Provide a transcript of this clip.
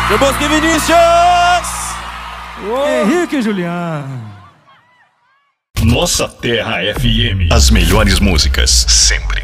Seu Bosque Vinícius! Henrique e Juliano. Nossa Terra FM. As melhores músicas, sempre.